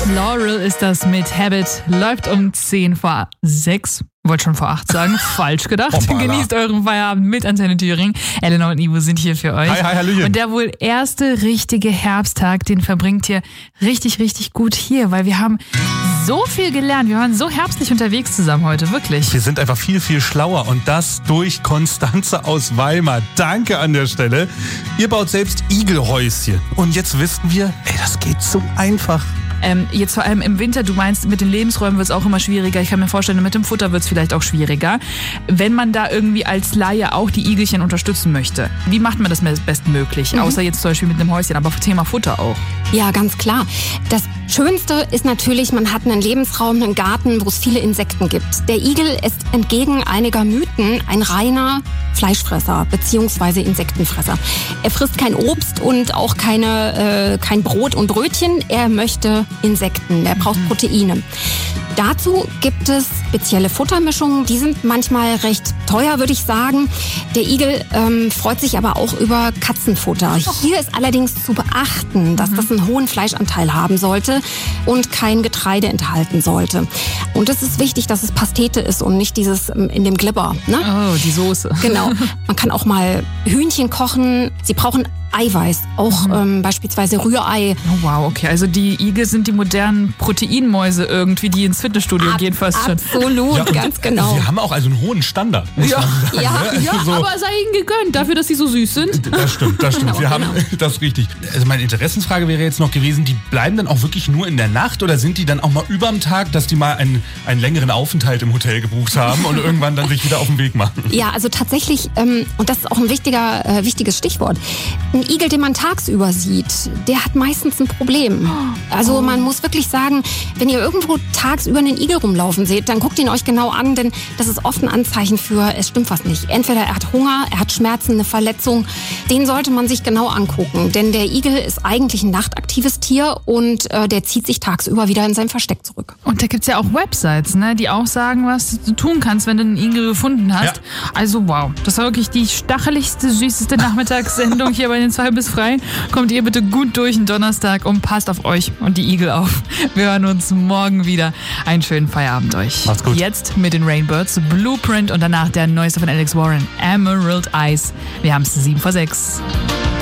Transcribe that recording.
Laurel ist das mit Habit. Läuft um 10 vor 6. Wollte schon vor 8 sagen. Falsch gedacht. Hoppala. Genießt euren Feierabend mit Antenne Thüringen. Elena und Ivo sind hier für euch. Hi, hallöchen. Und der wohl erste richtige Herbsttag, den verbringt ihr richtig, richtig gut hier, weil wir haben so viel gelernt. Wir waren so herbstlich unterwegs zusammen heute, wirklich. Wir sind einfach viel, viel schlauer und das durch Konstanze aus Weimar. Danke an der Stelle. Ihr baut selbst Igelhäuschen. Und jetzt wissen wir, das geht so einfach. Jetzt vor allem im Winter, du meinst, mit den Lebensräumen wird es auch immer schwieriger. Ich kann mir vorstellen, mit dem Futter wird es vielleicht auch schwieriger. Wenn man da irgendwie als Laie auch die Igelchen unterstützen möchte, wie macht man das bestmöglich? Außer jetzt zum Beispiel mit einem Häuschen, aber Thema Futter auch. Ja, ganz klar. Das Schönste ist natürlich, man hat einen Lebensraum, einen Garten, wo es viele Insekten gibt. Der Igel ist entgegen einiger Mythen ein reiner Fleischfresser bzw. Insektenfresser. Er frisst kein Obst und auch kein Brot und Brötchen. Er möchte Insekten, er braucht Proteine. Dazu gibt es spezielle Futtermischungen, die sind manchmal recht teuer, würde ich sagen. Der Igel freut sich aber auch über Katzenfutter. Hier ist allerdings zu beachten, dass das einen hohen Fleischanteil haben sollte und kein Getreide enthalten sollte. Und es ist wichtig, dass es Pastete ist und nicht dieses in dem Glibber. Ne? Oh, die Soße. Genau. Man kann auch mal Hühnchen kochen. Sie brauchen Eiweiß, auch beispielsweise Rührei. Oh, wow, okay. Also die Igel sind die modernen Proteinmäuse irgendwie, die ins Fitnessstudio gehen fast schon. Absolut, ganz genau. Sie haben auch also einen hohen Standard, muss man sagen. Ja, aber sei ihnen gegönnt, dafür, dass sie so süß sind. Das stimmt. Wir haben das richtig. Also meine Interessensfrage wäre jetzt noch gewesen, die bleiben dann auch wirklich nur in der Nacht oder sind die dann auch mal überm Tag, dass die mal einen längeren Aufenthalt im Hotel gebucht haben und irgendwann dann sich wieder auf den Weg machen? Ja, also tatsächlich, und das ist auch ein wichtiges Stichwort, ein Igel, den man tagsüber sieht, der hat meistens ein Problem. Also man muss wirklich sagen, wenn ihr irgendwo tagsüber einen Igel rumlaufen seht, dann guckt ihn euch genau an, denn das ist oft ein Anzeichen für, es stimmt was nicht. Entweder er hat Hunger, er hat Schmerzen, eine Verletzung. Den sollte man sich genau angucken, denn der Igel ist eigentlich ein nachtaktives Tier und der zieht sich tagsüber wieder in sein Versteck zurück. Und da gibt's ja auch Websites, ne, die auch sagen, was du tun kannst, wenn du einen Igel gefunden hast. Ja. Also wow, das war wirklich die stacheligste, süßeste Nachmittagssendung hier bei den 2 bis frei. Kommt ihr bitte gut durch den Donnerstag und passt auf euch und die Igel auf. Wir hören uns morgen wieder. Einen schönen Feierabend euch. Macht's gut. Jetzt mit den Rainbirds, Blueprint und danach der neueste von Alex Warren, Emerald Eyes. Wir haben's 7 vor 6.